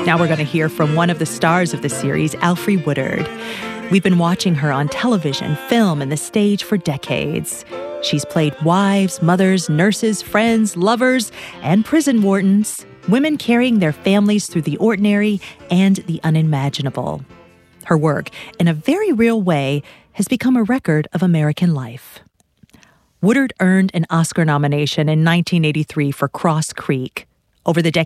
Now we're going to hear from one of the stars of the series, Alfre Woodard. We've been watching her on television, film, and the stage for decades. She's played wives, mothers, nurses, friends, lovers, and prison wardens, women carrying their families through the ordinary and the unimaginable. Her work, in a very real way, has become a record of American life. Woodard earned an Oscar nomination in 1983 for Cross Creek. Over the decades,